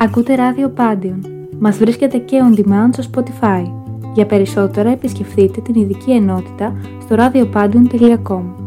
Ακούτε ράδιο Πάντιον. Μας βρίσκεται και on demand στο Spotify. Για περισσότερα επισκεφτείτε την ειδική ενότητα στο radiopadion.com.